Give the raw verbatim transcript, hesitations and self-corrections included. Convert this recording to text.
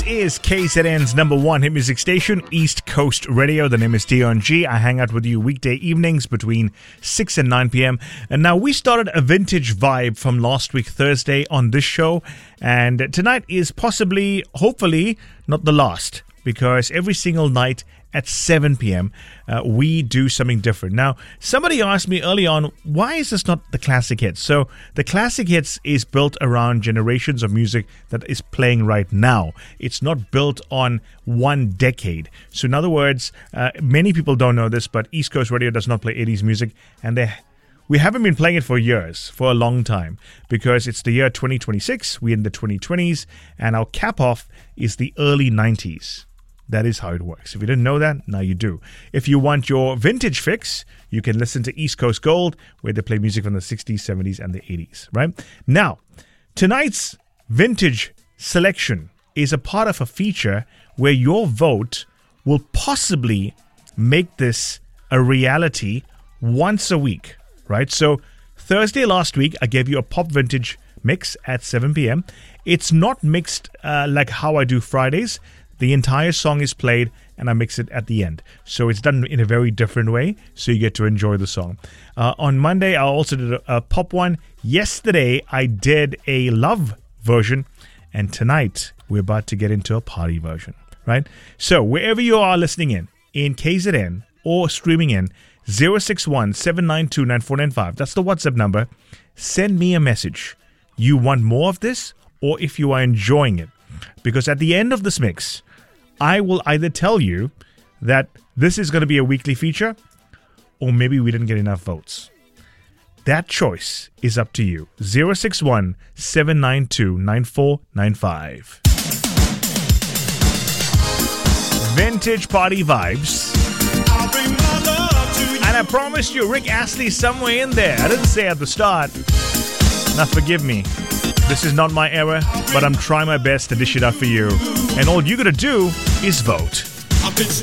is K Z N's number one hit music station, East Coast Radio. The name is Dion G. I hang out with you weekday evenings between six and nine p.m. And now we started a vintage vibe from last week, Thursday, on this show. And tonight is possibly, hopefully, not the last, because every single night at seven p.m. Uh, we do something different. Now, somebody asked me early on, why is this not the classic hits? So the classic hits is built around generations of music that is playing right now. It's not built on one decade. So in other words, uh, many people don't know this, but East Coast Radio does not play eighties music, and they We haven't been playing it for years, for a long time, because it's the year twenty twenty-six, we're in the twenty twenties, and our cap-off is the early nineties. That is how it works. If you didn't know that, now you do. If you want your vintage fix, you can listen to East Coast Gold, where they play music from the sixties, seventies, and the eighties, right? Now, tonight's vintage selection is a part of a feature where your vote will possibly make this a reality once a week, right? So, Thursday last week, I gave you a pop vintage mix at seven p.m. It's not mixed uh, like how I do Fridays. The entire song is played and I mix it at the end. So it's done in a very different way, so you get to enjoy the song. Uh, on Monday, I also did a, a pop one. Yesterday, I did a love version. And tonight, we're about to get into a party version, right? So wherever you are listening in, in K Z N or streaming in, zero six one, seven nine two, nine four nine five. That's the WhatsApp number. Send me a message. You want more of this, or if you are enjoying it. Because at the end of this mix, I will either tell you that this is going to be a weekly feature, or maybe we didn't get enough votes. That choice is up to you. zero six one, seven nine two, nine four nine five. Vintage party vibes. And I promised you Rick Astley somewhere in there. I didn't say at the start. Now forgive me. This is not my era, but I'm trying my best to dish it up for you. And all you gotta do is vote.